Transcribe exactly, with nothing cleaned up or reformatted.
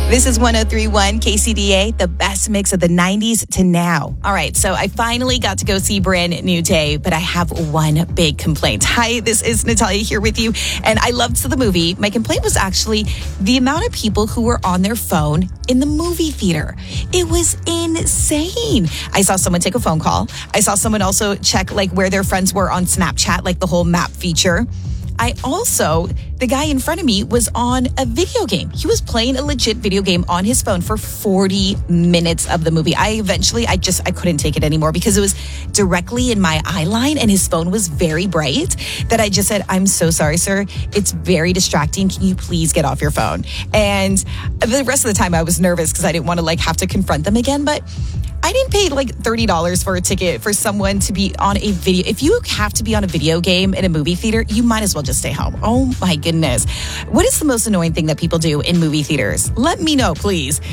This is one oh three point one K C D A, the best mix of the nineties to now. All right, so I finally got to go see Brand New Day, but I have one big complaint. Hi, this is Natalia here with you, and I loved the movie. My complaint was actually the amount of people who were on their phone in the movie theater. It was insane. I saw someone take a phone call. I saw someone also check like where their friends were on Snapchat, like the whole map feature. I also, the guy in front of me was on a video game. He was playing a legit video game on his phone for forty minutes of the movie. I eventually, I just, I couldn't take it anymore because it was directly in my eye line and his phone was very bright that I just said, I'm so sorry, sir. It's very distracting. Can you please get off your phone? And the rest of the time I was nervous because I didn't want to like have to confront them again, but I didn't pay like thirty dollars for a ticket for someone to be on a video. If you have to be on a video game in a movie theater, you might as well just stay home. Oh my goodness. What is the most annoying thing that people do in movie theaters? Let me know, please.